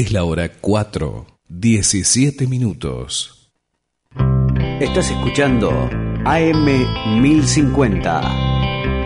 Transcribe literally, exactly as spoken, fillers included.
Es la hora cuatro, diecisiete minutos. Estás escuchando A M mil cincuenta.